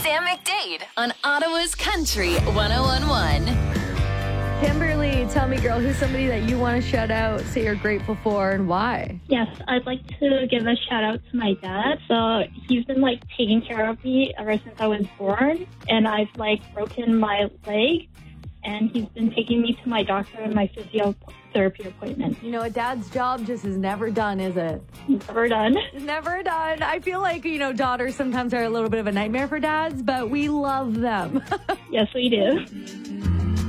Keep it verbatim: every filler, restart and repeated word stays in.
Sam McDade on Ottawa's Country one oh one point one. Kimberly, tell me, girl, who's somebody that you want to shout out, say you're grateful for, and why? Yes, I'd like to give a shout out to my dad. So he's been like taking care of me ever since I was born, and I've like broken my leg, and he's been taking me to my doctor and my physiotherapy appointment. You know, a dad's job just is never done, is it? Never done. Never done. I feel like, you know, daughters sometimes are a little bit of a nightmare for dads, but we love them. Yes, we do.